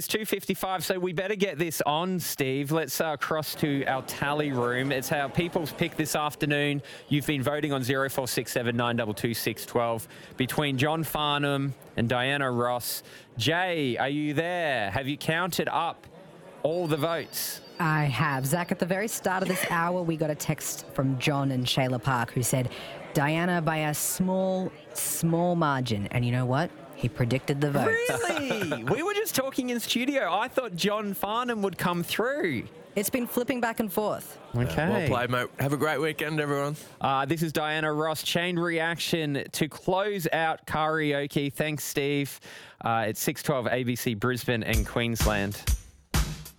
It's 2:55, so we better get this on, Steve. Let's cross to our tally room. It's our People's Pick this afternoon. You've been voting on 0467 922 612 between John Farnham and Diana Ross. Jay, are you there? Have you counted up all the votes? I have. Zach, at the very start of this hour, we got a text from John and Shayla Park who said, Diana by a small margin. And you know what? He predicted the vote. Really? We were just talking in studio. I thought John Farnham would come through. It's been flipping back and forth. Okay. Well played, mate. Have a great weekend, everyone. This is Diana Ross. Chain reaction to close out karaoke. Thanks, Steve. It's 6:12 ABC Brisbane and Queensland.